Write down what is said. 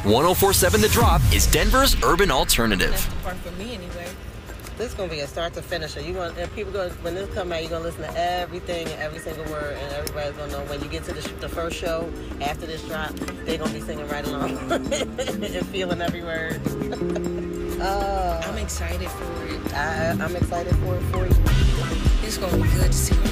104.7 The Drop is Denver's urban alternative. That's the part for me anyway. This is gonna be a start to finish. When this come out, you're gonna listen to everything, every single word, and everybody's gonna know when you get to the first show after this drop, they're gonna be singing right along and feeling every word. I'm excited for it. I'm excited for it for you. It's gonna be good to see